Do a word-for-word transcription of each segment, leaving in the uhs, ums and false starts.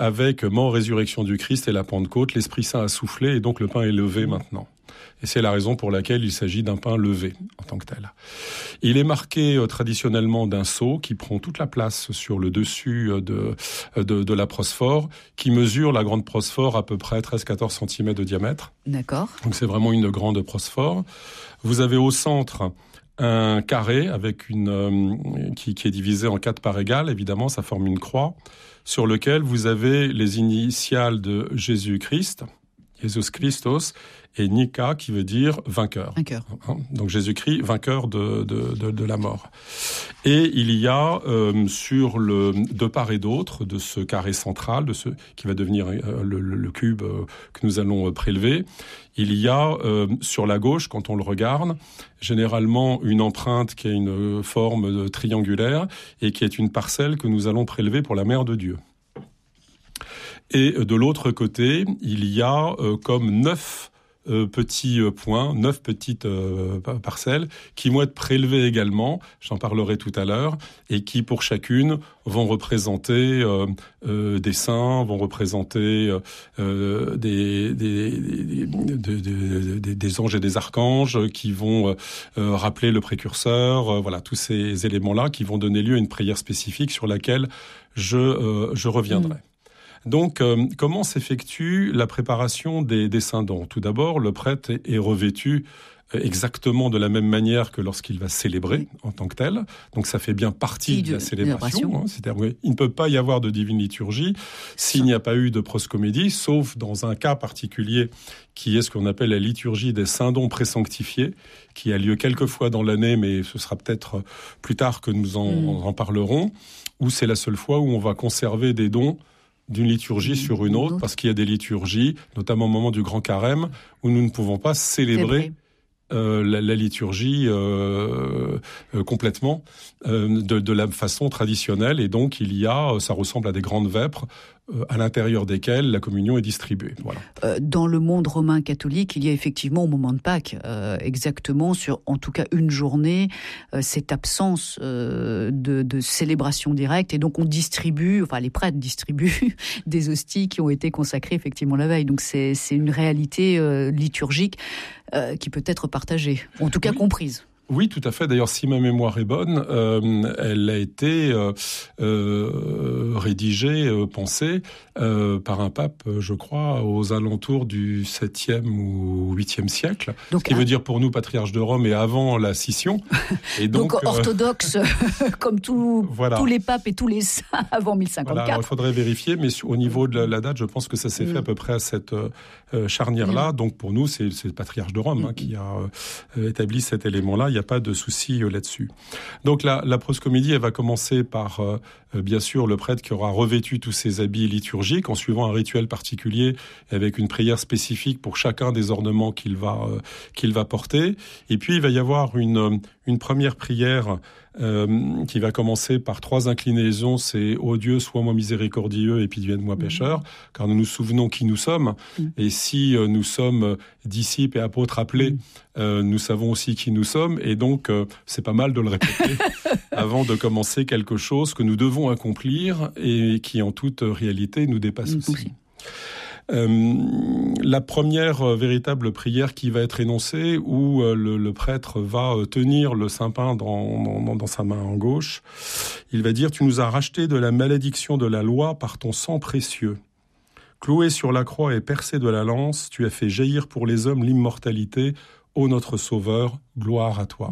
avec mort, résurrection du Christ et la Pentecôte, l'Esprit Saint a soufflé et donc le pain est levé maintenant. Et c'est la raison pour laquelle il s'agit d'un pain levé en tant que tel. Il est marqué euh, traditionnellement d'un seau qui prend toute la place sur le dessus de, de, de la prosphore, qui mesure la grande prosphore à peu près treize à quatorze centimètres de diamètre. D'accord. Donc c'est vraiment une grande prosphore. Vous avez au centre un carré avec une euh, qui, qui est divisé en quatre parts égales. Évidemment, ça forme une croix sur lequel vous avez les initiales de Jésus-Christ, Jesus Christos, et Nika qui veut dire vainqueur. Vainqueur. Donc Jésus-Christ, vainqueur de, de, de, de la mort. Et il y a euh, sur le de part et d'autre de ce carré central, de ce qui va devenir euh, le, le, le cube euh, que nous allons euh, prélever, il y a euh, sur la gauche, quand on le regarde, généralement une empreinte qui a une forme triangulaire et qui est une parcelle que nous allons prélever pour la Mère de Dieu. Et de l'autre côté, il y a euh, comme neuf Euh, petits euh, points, neuf petites euh, parcelles qui vont être prélevées également, j'en parlerai tout à l'heure, et qui pour chacune vont représenter euh, euh, des saints, vont représenter euh, des, des, des, des, des, des, des anges et des archanges qui vont euh, rappeler le précurseur, euh, voilà, tous ces éléments-là qui vont donner lieu à une prière spécifique sur laquelle je, euh, je reviendrai. Mmh. Donc, euh, comment s'effectue la préparation des, des saints dons ? Tout d'abord, le prêtre est, est revêtu exactement de la même manière que lorsqu'il va célébrer oui. en tant que tel. Donc, ça fait bien partie de, de la célébration. Hein, c'est-à-dire, oui, il ne peut pas y avoir de divine liturgie s'il n'y a pas eu de proscomédie, sauf dans un cas particulier qui est ce qu'on appelle la liturgie des saints dons présanctifiés, qui a lieu quelques fois dans l'année, mais ce sera peut-être plus tard que nous en, mmh. en parlerons, où c'est la seule fois où on va conserver des dons d'une liturgie sur une autre, parce qu'il y a des liturgies, notamment au moment du Grand Carême, où nous ne pouvons pas célébrer euh, la, la liturgie euh, euh, complètement euh, de, de la façon traditionnelle. Et donc, il y a, ça ressemble à des grandes vêpres, euh, à l'intérieur desquelles la communion est distribuée. Voilà. Euh, dans le monde romain catholique, il y a effectivement au moment de Pâques, euh, exactement sur, en tout cas, une journée, euh, cette absence euh, de, de célébration directe. Et donc, on distribue, enfin, les prêtres distribuent des hosties qui ont été consacrées effectivement la veille. Donc, c'est, c'est une réalité euh, liturgique euh, qui peut être partagée, ou en tout cas oui. comprise. Oui, tout à fait. D'ailleurs, si ma mémoire est bonne, euh, elle a été euh, euh, rédigée, euh, pensée euh, par un pape, je crois, aux alentours du septième ou huitième siècle. Donc, ce qui un... veut dire pour nous, patriarche de Rome, et avant la scission. Et donc, donc orthodoxe, euh... comme tout, voilà. tous les papes et tous les saints avant mille cinquante-quatre. Voilà, il faudrait vérifier, mais au niveau de la, la date, je pense que ça s'est mmh. fait à peu près à cette euh, charnière-là. Mmh. Donc, pour nous, c'est, c'est le patriarche de Rome mmh. hein, qui a euh, établi cet élément-là. Il y a pas de souci euh, là-dessus. Donc la, la proscomédie, elle va commencer par, euh, bien sûr, le prêtre qui aura revêtu tous ses habits liturgiques en suivant un rituel particulier avec une prière spécifique pour chacun des ornements qu'il va, euh, qu'il va porter. Et puis, il va y avoir une, une première prière euh, qui va commencer par trois inclinaisons. C'est « Ô Dieu, sois-moi miséricordieux et pitié-moi pécheur mmh. », car nous nous souvenons qui nous sommes. Mmh. Et si euh, nous sommes disciples et apôtres appelés, mmh. euh, nous savons aussi qui nous sommes. Et donc, euh, c'est pas mal de le répéter avant de commencer quelque chose que nous devons accomplir et qui, en toute réalité, nous dépasse mmh. aussi. Euh, la première euh, véritable prière qui va être énoncée, où euh, le, le prêtre va euh, tenir le saint pain dans, dans, dans sa main en gauche, il va dire « Tu nous as rachetés de la malédiction de la loi par ton sang précieux. Cloué sur la croix et percé de la lance, tu as fait jaillir pour les hommes l'immortalité. Ô notre Sauveur, gloire à toi. »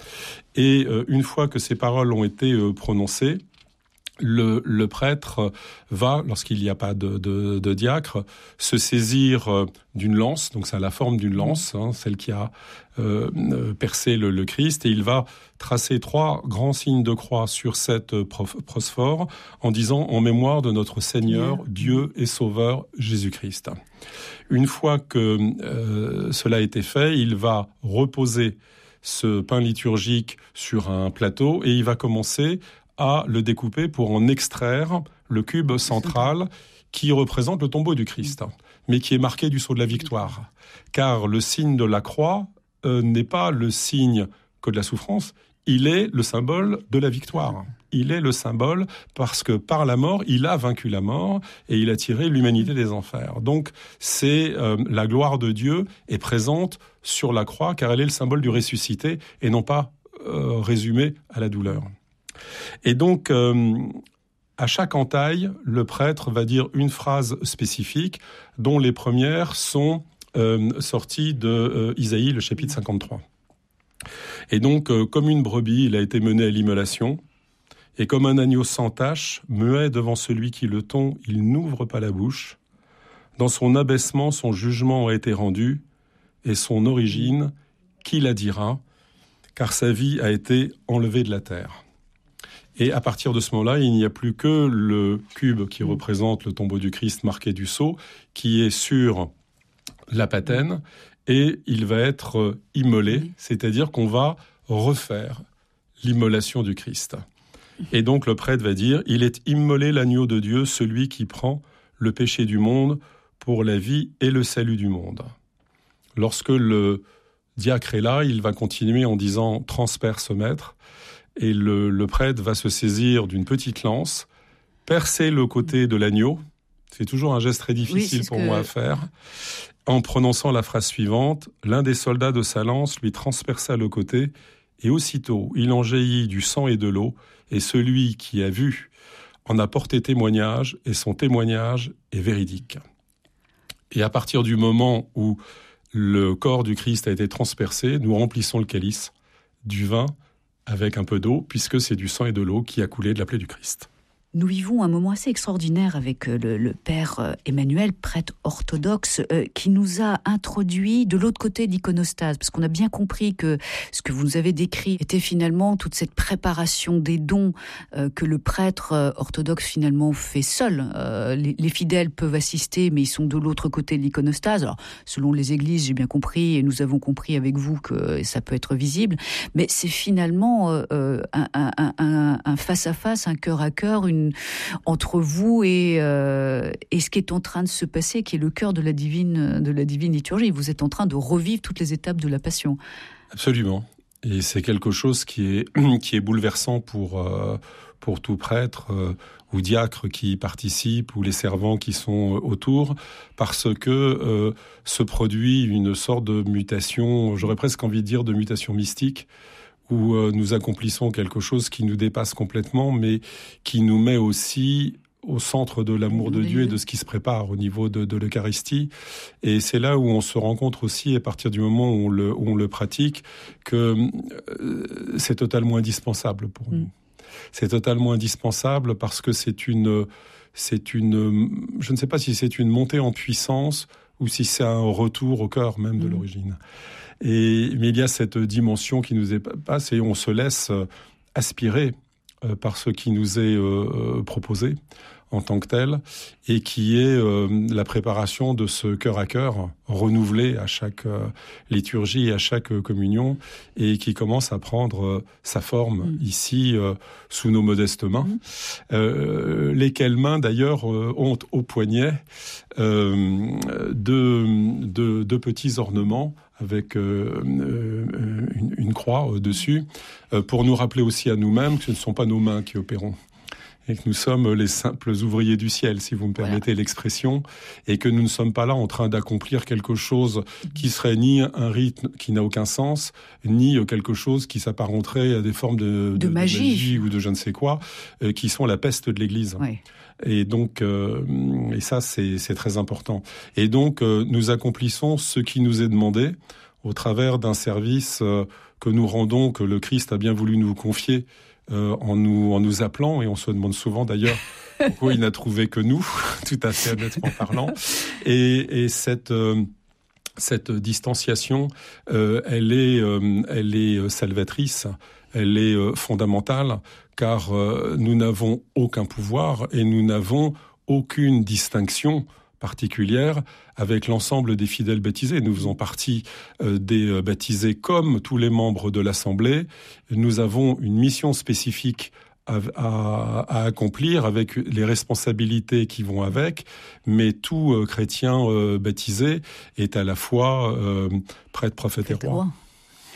Et euh, une fois que ces paroles ont été euh, prononcées, Le, le prêtre va, lorsqu'il n'y a pas de, de, de diacre, se saisir d'une lance, donc ça a la forme d'une lance, hein, celle qui a euh, percé le, le Christ, et il va tracer trois grands signes de croix sur cette prosphore en disant « En mémoire de notre Seigneur, Dieu et Sauveur Jésus-Christ ». Une fois que euh, cela a été fait, il va reposer ce pain liturgique sur un plateau et il va commencer à le découper pour en extraire le cube central qui représente le tombeau du Christ, mais qui est marqué du sceau de la victoire. Car le signe de la croix euh, n'est pas le signe que de la souffrance, il est le symbole de la victoire. Il est le symbole parce que par la mort, il a vaincu la mort et il a tiré l'humanité des enfers. Donc, c'est euh, la gloire de Dieu est présente sur la croix car elle est le symbole du ressuscité et non pas euh, résumée à la douleur. Et donc, euh, à chaque entaille, le prêtre va dire une phrase spécifique dont les premières sont euh, sorties de euh, Isaïe, le chapitre cinquante-trois. Et donc, euh, comme une brebis, il a été mené à l'immolation. Et comme un agneau sans tache, muet devant celui qui le tond, il n'ouvre pas la bouche. Dans son abaissement, son jugement a été rendu, et son origine, qui la dira, car sa vie a été enlevée de la terre. Et à partir de ce moment-là, il n'y a plus que le cube qui représente le tombeau du Christ marqué du sceau, qui est sur la patène, et il va être immolé, c'est-à-dire qu'on va refaire l'immolation du Christ. Et donc le prêtre va dire, il est immolé l'agneau de Dieu, celui qui prend le péché du monde pour la vie et le salut du monde. Lorsque le diacre est là, il va continuer en disant « transperce maître », et le, le prêtre va se saisir d'une petite lance, percer le côté de l'agneau, c'est toujours un geste très difficile oui, pour que... moi à faire, en prononçant la phrase suivante, l'un des soldats de sa lance lui transperça le côté, et aussitôt il en jaillit du sang et de l'eau, et celui qui a vu en a porté témoignage, et son témoignage est véridique. Et à partir du moment où le corps du Christ a été transpercé, nous remplissons le calice du vin avec un peu d'eau, puisque c'est du sang et de l'eau qui a coulé de la plaie du Christ. Nous vivons un moment assez extraordinaire avec le, le père Emmanuel, prêtre orthodoxe, euh, qui nous a introduit de l'autre côté de l'iconostase, parce qu'on a bien compris que ce que vous nous avez décrit était finalement toute cette préparation des dons euh, que le prêtre euh, orthodoxe finalement fait seul. Euh, les, les fidèles peuvent assister, mais ils sont de l'autre côté de l'iconostase. Alors, selon les églises, j'ai bien compris, et nous avons compris avec vous que ça peut être visible, mais c'est finalement euh, un, un, un, un face-à-face, un cœur à cœur, une entre vous et, euh, et ce qui est en train de se passer, qui est le cœur de la divine, de la divine liturgie. Vous êtes en train de revivre toutes les étapes de la Passion. Absolument. Et c'est quelque chose qui est, qui est bouleversant pour, euh, pour tout prêtre euh, ou diacre qui participe ou les servants qui sont autour, parce que euh, se produit une sorte de mutation, j'aurais presque envie de dire de mutation mystique, où euh, nous accomplissons quelque chose qui nous dépasse complètement, mais qui nous met aussi au centre de l'amour de Dieu et de ce qui se prépare au niveau de, de l'Eucharistie. Et c'est là où on se rencontre aussi, à partir du moment où on le, où on le pratique, que euh, c'est totalement indispensable pour nous. Mm. C'est totalement indispensable parce que c'est une, c'est une, je ne sais pas si c'est une montée en puissance ou si c'est un retour au cœur même de mm. l'origine. Et, mais il y a cette dimension qui nous dépasse et on se laisse aspirer euh, par ce qui nous est euh, proposé en tant que tel, et qui est euh, la préparation de ce cœur à cœur renouvelé à chaque euh, liturgie et à chaque euh, communion, et qui commence à prendre euh, sa forme mmh. ici euh, sous nos modestes mains, mmh. euh, lesquelles mains d'ailleurs euh, ont au poignet euh, deux, deux, deux petits ornements avec euh, une, une croix au-dessus, euh, pour nous rappeler aussi à nous-mêmes que ce ne sont pas nos mains qui opérons, et que nous sommes les simples ouvriers du ciel, si vous me permettez voilà. l'expression, et que nous ne sommes pas là en train d'accomplir quelque chose qui serait ni un rite qui n'a aucun sens, ni quelque chose qui s'apparenterait à des formes de, de, de, magie. de magie ou de je ne sais quoi, euh, qui sont la peste de l'Église. Oui. Et donc, euh, et ça, c'est, c'est très important. Et donc, euh, nous accomplissons ce qui nous est demandé au travers d'un service euh, que nous rendons, que le Christ a bien voulu nous confier, Euh, en nous en nous appelant, et on se demande souvent d'ailleurs pourquoi il n'a trouvé que nous, tout à fait honnêtement parlant. Et, et cette euh, cette distanciation, euh, elle est euh, elle est salvatrice, elle est euh, fondamentale, car euh, nous n'avons aucun pouvoir et nous n'avons aucune distinction particulière avec l'ensemble des fidèles baptisés. Nous faisons partie euh, des euh, baptisés comme tous les membres de l'Assemblée. Nous avons une mission spécifique à, à, à accomplir avec les responsabilités qui vont avec, mais tout euh, chrétien euh, baptisé est à la fois euh, prêtre, prophète et roi.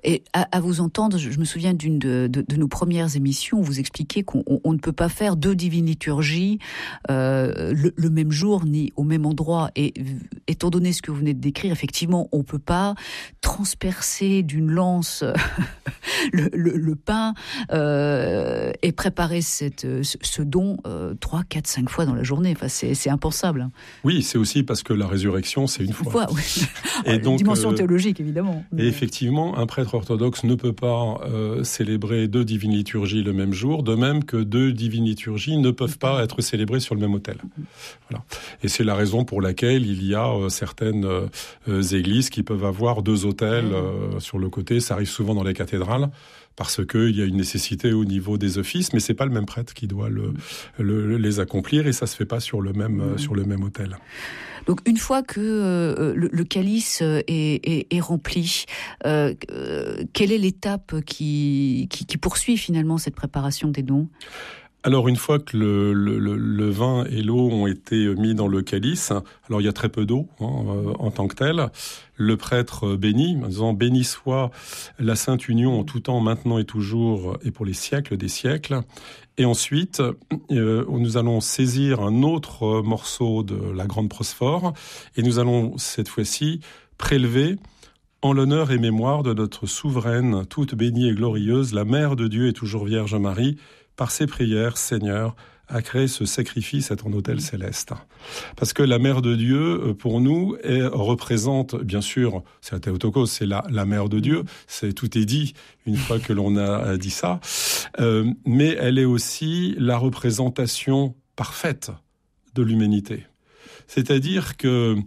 Et à, à vous entendre, je, je me souviens d'une de, de, de nos premières émissions où vous expliquez qu'on on, on ne peut pas faire deux divines liturgies euh, le, le même jour ni au même endroit. Et étant donné ce que vous venez de décrire, effectivement, on ne peut pas transpercer d'une lance le, le, le pain euh, et préparer cette, ce don euh, trois, quatre, cinq fois dans la journée. Enfin, c'est, c'est impensable. Oui, c'est aussi parce que la résurrection, c'est une fois. Une fois, oui. Et donc, dimension euh, théologique, évidemment. Et effectivement, un prêtre orthodoxe ne peut pas euh, célébrer deux divines liturgies le même jour, de même que deux divines liturgies ne peuvent pas être célébrées sur le même autel. Voilà. Et c'est la raison pour laquelle il y a euh, certaines euh, églises qui peuvent avoir deux autels euh, sur le côté. Ça arrive souvent dans les cathédrales, parce qu'il y a une nécessité au niveau des offices, mais c'est pas le même prêtre qui doit le, le, les accomplir, et ça se fait pas sur le même, mmh. sur le même autel. Donc une fois que euh, le, le calice est, est, est rempli, euh, euh, quelle est l'étape qui, qui, qui poursuit finalement cette préparation des dons ? Alors une fois que le, le, le vin et l'eau ont été mis dans le calice, alors il y a très peu d'eau hein, euh, en tant que telle, le prêtre bénit, en disant « Béni soit la Sainte Union en tout temps, maintenant et toujours, et pour les siècles des siècles ». Et ensuite, euh, nous allons saisir un autre morceau de la grande prosphore, et nous allons cette fois-ci prélever en l'honneur et mémoire de notre souveraine, toute bénie et glorieuse, la Mère de Dieu et toujours Vierge Marie, par ses prières, Seigneur, a créé ce sacrifice à ton autel céleste. Parce que la Mère de Dieu, pour nous, est, représente, bien sûr, c'est la Théotokos, c'est la, la Mère de Dieu, c'est, tout est dit une fois que l'on a dit ça, euh, mais elle est aussi la représentation parfaite de l'humanité. C'est-à-dire que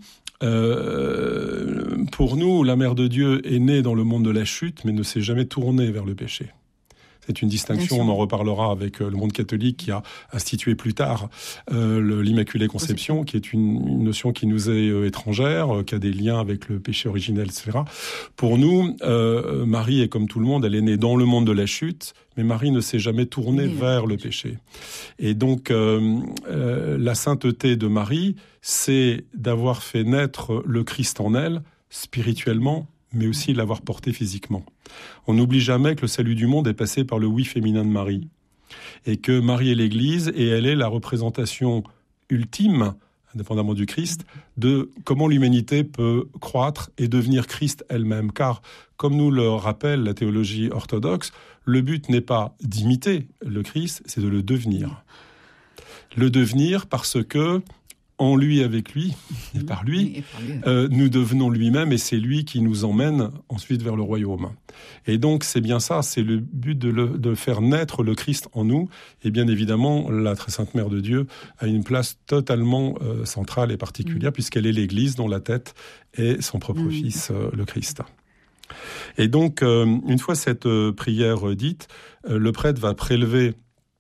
euh, pour nous, la Mère de Dieu est née dans le monde de la chute, mais ne s'est jamais tournée vers le péché. C'est une distinction, on en reparlera avec le monde catholique qui a institué plus tard euh, le, l'Immaculée Conception, qui est une, une notion qui nous est euh, étrangère, euh, qui a des liens avec le péché originel, et cetera. Pour nous, euh, Marie est comme tout le monde, elle est née dans le monde de la chute, mais Marie ne s'est jamais tournée oui, vers le péché. Et donc, euh, euh, la sainteté de Marie, c'est d'avoir fait naître le Christ en elle, spirituellement, mais aussi l'avoir porté physiquement. On n'oublie jamais que le salut du monde est passé par le oui féminin de Marie. Et que Marie est l'Église, et elle est la représentation ultime, indépendamment du Christ, de comment l'humanité peut croître et devenir Christ elle-même. Car, comme nous le rappelle la théologie orthodoxe, le but n'est pas d'imiter le Christ, c'est de le devenir. Le devenir parce que en lui, avec lui, et par lui, et par lui. Euh, nous devenons lui-même, et c'est lui qui nous emmène ensuite vers le royaume. Et donc, c'est bien ça, c'est le but de, le, de faire naître le Christ en nous. Et bien évidemment, la très sainte Mère de Dieu a une place totalement euh, centrale et particulière, mmh. puisqu'elle est l'Église dont la tête est son propre mmh. Fils, euh, le Christ. Et donc, euh, une fois cette euh, prière dite, euh, le prêtre va prélever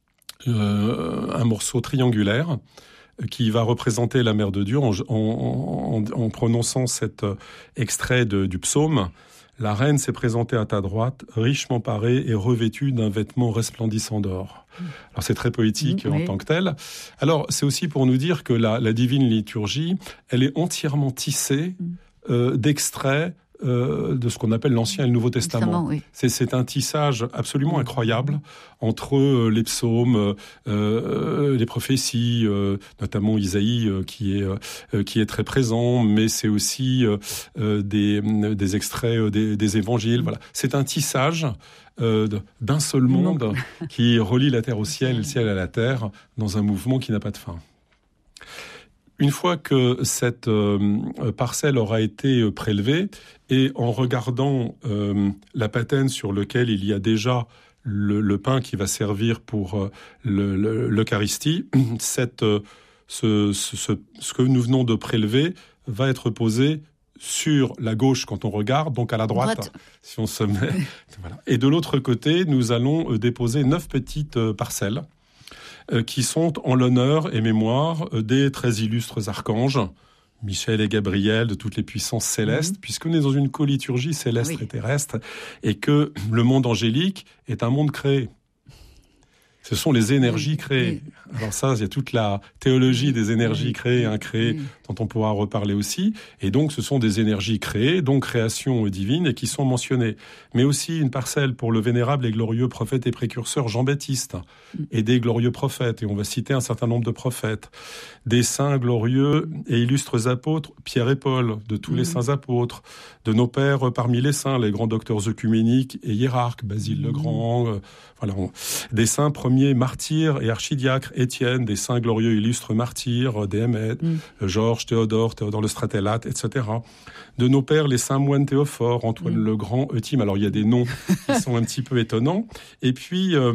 euh, un morceau triangulaire qui va représenter la Mère de Dieu en, en, en, en prononçant cet extrait de, du psaume. La reine s'est présentée à ta droite, richement parée et revêtue d'un vêtement resplendissant d'or. Alors c'est très poétique mmh, en oui. tant que tel. Alors c'est aussi pour nous dire que la, la divine liturgie, elle est entièrement tissée mmh. euh, d'extraits Euh, de ce qu'on appelle l'Ancien et le Nouveau Testament. Oui. C'est, c'est un tissage absolument incroyable entre euh, les psaumes, euh, euh, les prophéties, euh, notamment Isaïe euh, qui est euh, qui est très présent, mais c'est aussi euh, euh, des des extraits euh, des, des évangiles. Voilà, c'est un tissage euh, d'un seul monde non. qui relie la terre au ciel et le ciel à la terre dans un mouvement qui n'a pas de fin. Une fois que cette euh, parcelle aura été prélevée, et en regardant euh, la patène sur laquelle il y a déjà le, le pain qui va servir pour euh, le, le, l'Eucharistie, cette, euh, ce, ce, ce que nous venons de prélever va être posé sur la gauche quand on regarde, donc à la droite, droite. si on se met. Voilà. Et de l'autre côté, nous allons déposer neuf petites euh, parcelles qui sont en l'honneur et mémoire des très illustres archanges, Michel et Gabriel, de toutes les puissances célestes, mmh. puisqu'on est dans une coliturgie céleste oui. et terrestre, et que le monde angélique est un monde créé. Ce sont les énergies créées. Alors ça, il y a toute la théologie des énergies créées et incréées dont on pourra reparler aussi. Et donc, ce sont des énergies créées, donc création divine, et qui sont mentionnées. Mais aussi une parcelle pour le vénérable et glorieux prophète et précurseur Jean-Baptiste, et des glorieux prophètes. Et on va citer un certain nombre de prophètes. Des saints glorieux et illustres apôtres, Pierre et Paul, de tous les saints apôtres, de nos pères parmi les saints, les grands docteurs œcuméniques et hiérarques, Basile le Grand, euh, voilà, on... des saints premiers martyrs et archidiacres, Étienne, des saints glorieux illustres martyrs, Démétre, mm. Georges, Théodore, Théodore le Stratélate, et cetera. De nos pères, les saints moines Théophore, Antoine mm. le Grand, Euthyme. Alors il y a des noms qui sont un petit peu étonnants. Et puis euh,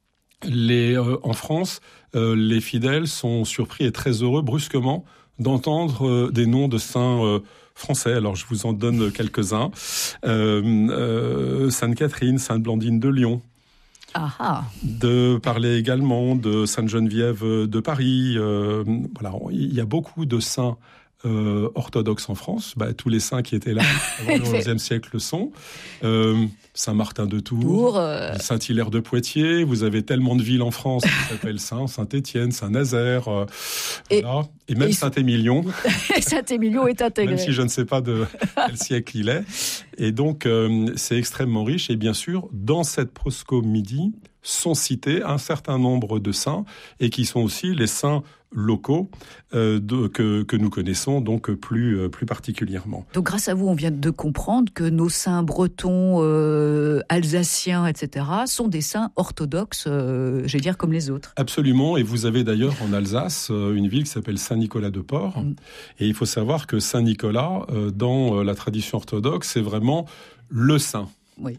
les, euh, en France, euh, les fidèles sont surpris et très heureux brusquement d'entendre euh, des noms de saints euh, français. Alors je vous en donne quelques-uns. Euh, euh, Sainte Catherine, Sainte Blandine de Lyon. Aha. De parler également de Sainte Geneviève de Paris. Euh, voilà, il y a beaucoup de saints euh, orthodoxes en France. Bah, tous les saints qui étaient là avant le onzième siècle le sont. Euh, Saint-Martin de Tours, Tours euh... Saint-Hilaire de Poitiers. Vous avez tellement de villes en France qui s'appellent Saint, Saint-Étienne, Saint-Nazaire, euh, et, voilà. et même et Saint-Émilion. Saint-Émilion est intégré. Même si je ne sais pas de quel siècle il est. Et donc, euh, c'est extrêmement riche. Et bien sûr, dans cette proscomidie sont cités un certain nombre de saints et qui sont aussi les saints locaux euh, de, que, que nous connaissons donc plus, euh, plus particulièrement. Donc grâce à vous, on vient de comprendre que nos saints bretons, euh, alsaciens, et cetera sont des saints orthodoxes, euh, je vais dire, comme les autres. Absolument, et vous avez d'ailleurs en Alsace euh, une ville qui s'appelle Saint-Nicolas-de-Port. Mm. Et il faut savoir que Saint-Nicolas, euh, dans euh, la tradition orthodoxe, c'est vraiment le saint. Oui.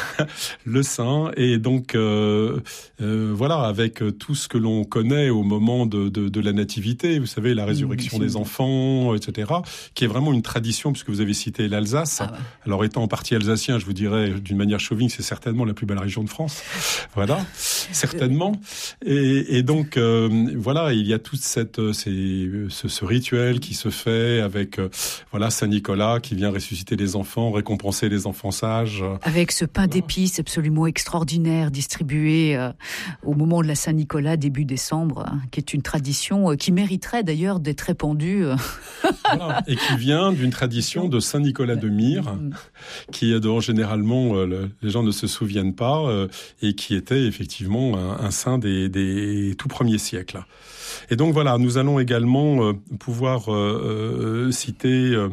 Le saint, et donc euh, euh, voilà, avec tout ce que l'on connaît au moment de, de, de la nativité, vous savez, la résurrection mmh, des enfants, et cetera, qui est vraiment une tradition, puisque vous avez cité l'Alsace. Ah ouais. Alors étant en partie alsacien, je vous dirais d'une manière chauvine, c'est certainement la plus belle région de France. Voilà, certainement. Et, et donc euh, voilà, il y a toute cette ces, ce, ce rituel qui se fait avec euh, voilà Saint-Nicolas qui vient ressusciter les enfants, récompenser les enfants sages. Avec ce pain d'épices absolument extraordinaire distribué euh, au moment de la Saint-Nicolas, début décembre, hein, qui est une tradition euh, qui mériterait d'ailleurs d'être répandue. Euh. Voilà, et qui vient d'une tradition de Saint-Nicolas de Myre, qui dont généralement euh, le, les gens ne se souviennent pas, euh, et qui était effectivement un, un saint des, des tout premiers siècles. Et donc voilà, nous allons également euh, pouvoir euh, euh, citer euh,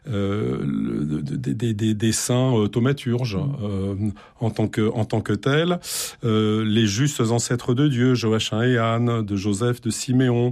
euh, des, des, des saints euh, thaumaturges euh, en tant que en tant que tels, euh, les justes ancêtres de Dieu, Joachim et Anne, de Joseph, de Siméon,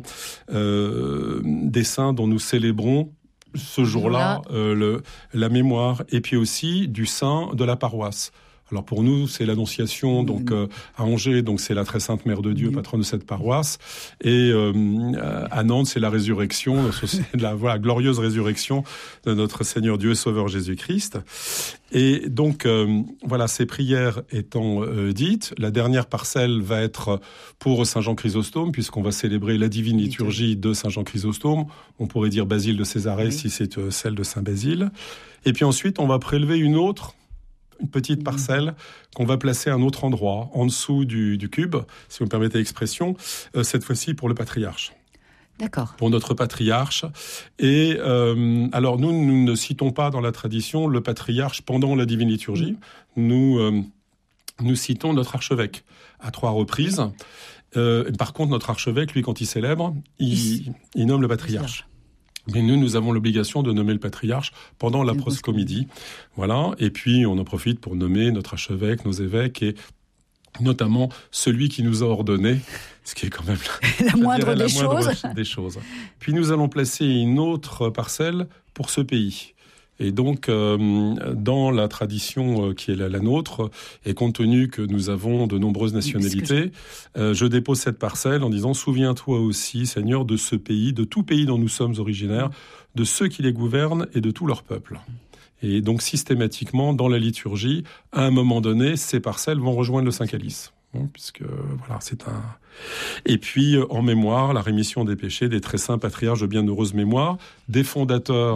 euh, des saints dont nous célébrons ce jour-là euh, le, la mémoire, et puis aussi du saint de la paroisse. Alors pour nous, c'est l'Annonciation, donc euh, à Angers, donc c'est la très sainte Mère de Dieu, patronne de cette paroisse, et euh, à Nantes, c'est la résurrection, c'est la voilà, glorieuse résurrection de notre Seigneur Dieu et Sauveur Jésus-Christ. Et donc euh, voilà, ces prières étant euh, dites, la dernière parcelle va être pour Saint Jean Chrysostome, puisqu'on va célébrer la divine liturgie de Saint Jean Chrysostome. On pourrait dire Basile de Césarée, oui, si c'est euh, celle de Saint Basile. Et puis ensuite, on va prélever une autre. Une petite parcelle qu'on va placer à un autre endroit, en dessous du, du cube, si vous me permettez l'expression, euh, cette fois-ci pour le patriarche. D'accord. Pour notre patriarche. Et euh, alors, nous, nous ne citons pas dans la tradition le patriarche pendant la divine liturgie. Mmh. Nous, euh, nous citons notre archevêque à trois reprises. Euh, par contre, notre archevêque, lui, quand il célèbre, il, il nomme le patriarche. Mais nous, nous avons l'obligation de nommer le patriarche pendant la proscomidie. Voilà. Et puis, on en profite pour nommer notre archevêque, nos évêques et notamment celui qui nous a ordonné, ce qui est quand même la, la moindre, dirais, des, la moindre choses. des choses. Puis, nous allons placer une autre parcelle pour ce pays. Et donc, euh, dans la tradition euh, qui est la, la nôtre, et compte tenu que nous avons de nombreuses nationalités, euh, je dépose cette parcelle en disant « Souviens-toi aussi, Seigneur, de ce pays, de tout pays dont nous sommes originaires, de ceux qui les gouvernent et de tout leur peuple. » Et donc, systématiquement, dans la liturgie, à un moment donné, ces parcelles vont rejoindre le Saint-Calice. Puisque, voilà, c'est un... Et puis, en mémoire, la rémission des péchés des très saints patriarches de bienheureuse mémoire, des fondateurs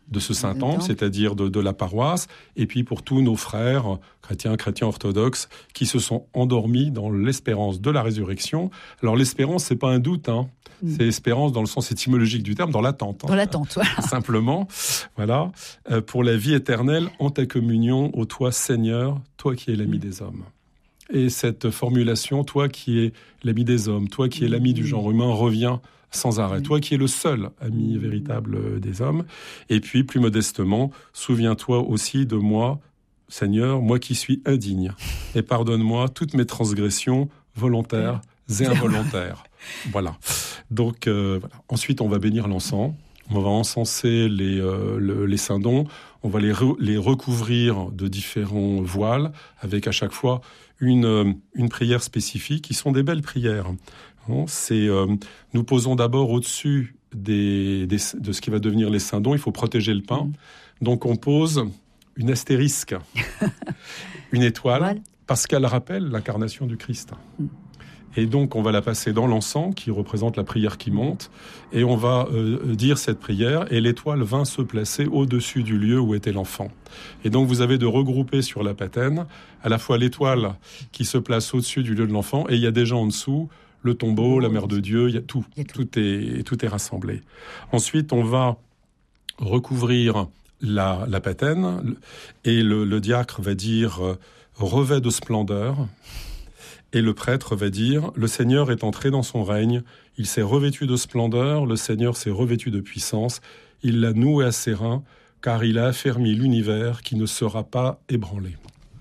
de ce Saint-Temple, c'est-à-dire de, de la paroisse, et puis pour tous nos frères chrétiens, chrétiens orthodoxes, qui se sont endormis dans l'espérance de la résurrection. Alors l'espérance, c'est pas un doute, hein. Mm. C'est espérance dans le sens étymologique du terme, dans l'attente. Hein. Dans l'attente, voilà. Simplement, voilà, euh, pour la vie éternelle, en ta communion, ô toi Seigneur, toi qui es l'ami mm. des hommes. Et cette formulation, toi qui es l'ami des hommes, toi qui es l'ami mm. du genre humain, revient sans arrêt. Oui. Toi qui es le seul ami véritable des hommes. Et puis, plus modestement, souviens-toi aussi de moi, Seigneur, moi qui suis indigne. Et pardonne-moi toutes mes transgressions volontaires et involontaires. Voilà. Donc, euh, voilà. Ensuite, on va bénir l'encens. On va encenser les, euh, le, les saints dons. On va les, re, les recouvrir de différents voiles, avec à chaque fois une, une prière spécifique, qui sont des belles prières. C'est, euh, nous posons d'abord au-dessus des, des, de ce qui va devenir les saints dons. Il faut protéger le pain. Mmh. Donc on pose une astérisque, une étoile, voilà. Parce qu'elle rappelle l'incarnation du Christ. Mmh. Et donc on va la passer dans l'encens qui représente la prière qui monte. Et on va euh, dire cette prière et l'étoile vint se placer au-dessus du lieu où était l'enfant. Et donc vous avez de regrouper sur la patène à la fois l'étoile qui se place au-dessus du lieu de l'enfant et il y a déjà en dessous le tombeau, la mère de Dieu, il y a tout. Il y a tout. Tout est, tout est rassemblé. Ensuite, on va recouvrir la, la patène et le, le diacre va dire euh, « revêt de splendeur » et le prêtre va dire « le Seigneur est entré dans son règne, il s'est revêtu de splendeur, le Seigneur s'est revêtu de puissance, il l'a noué à ses reins, car il a affermi l'univers qui ne sera pas ébranlé. »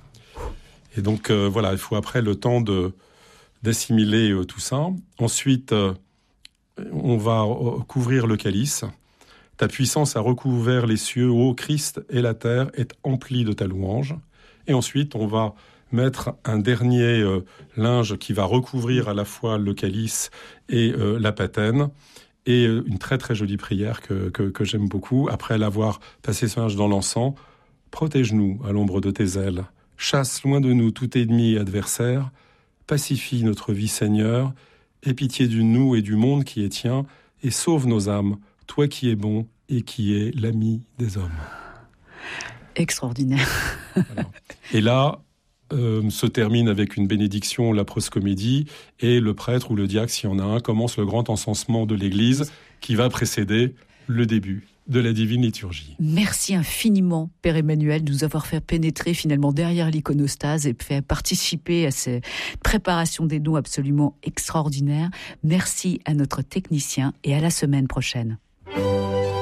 Et donc, euh, voilà, il faut après le temps de d'assimiler euh, tout ça. Ensuite, euh, on va euh, couvrir le calice. Ta puissance a recouvert les cieux, ô Christ, et la terre est emplie de ta louange. Et ensuite, on va mettre un dernier euh, linge qui va recouvrir à la fois le calice et euh, la patène. Et euh, une très très jolie prière que, que, que j'aime beaucoup. Après l'avoir passé ce linge dans l'encens, protège-nous à l'ombre de tes ailes. Chasse loin de nous tout ennemi et adversaire. Pacifie notre vie, Seigneur, aie pitié de nous et du monde qui est tien, et sauve nos âmes, toi qui es bon et qui es l'ami des hommes. Extraordinaire. Voilà. Et là, euh, se termine avec une bénédiction, la proscomédie, et le prêtre ou le diacre, s'il y en a un, commence le grand encensement de l'Église qui va précéder le début de la divine liturgie. Merci infiniment, Père Emmanuel, de nous avoir fait pénétrer finalement derrière l'iconostase et fait participer à cette préparation des dons absolument extraordinaire. Merci à notre technicien et à la semaine prochaine.